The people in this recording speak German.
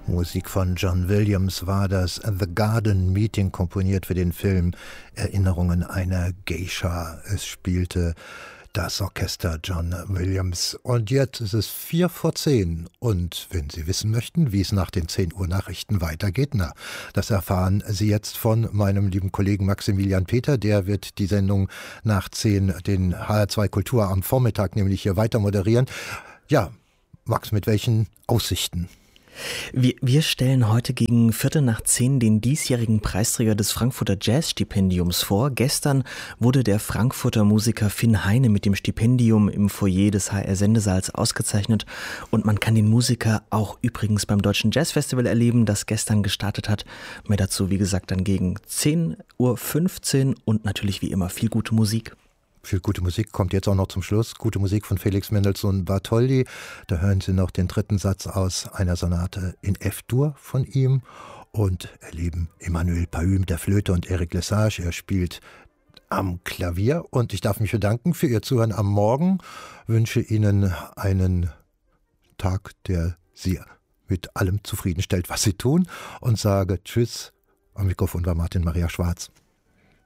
Musik von John Williams war das. The Garden Meeting, komponiert für den Film Erinnerungen einer Geisha. Es spielte das Orchester John Williams. Und jetzt ist es 9:45. Und wenn Sie wissen möchten, wie es nach den 10 Uhr Nachrichten weitergeht, das erfahren Sie jetzt von meinem lieben Kollegen Maximilian Peter. Der wird die Sendung nach 10, den HR2 Kultur am Vormittag nämlich hier weiter moderieren. Ja, Max, mit welchen Aussichten? Wir stellen heute gegen 9:45 den diesjährigen Preisträger des Frankfurter Jazzstipendiums vor. Gestern wurde der Frankfurter Musiker Finn Heine mit dem Stipendium im Foyer des HR-Sendesaals ausgezeichnet. Und man kann den Musiker auch übrigens beim Deutschen Jazzfestival erleben, das gestern gestartet hat. Mehr dazu, wie gesagt, dann gegen 10:15 Uhr und natürlich wie immer viel gute Musik. Viel gute Musik kommt jetzt auch noch zum Schluss. Gute Musik von Felix Mendelssohn Bartholdy. Da hören Sie noch den 3. Satz aus einer Sonate in F-Dur von ihm und erleben Emmanuel Pahü mit der Flöte und Eric Lesage. Er spielt am Klavier und ich darf mich bedanken für Ihr Zuhören am Morgen. Wünsche Ihnen einen Tag, der Sie mit allem zufriedenstellt, was Sie tun, und sage Tschüss. Am Mikrofon war Martin Maria Schwarz.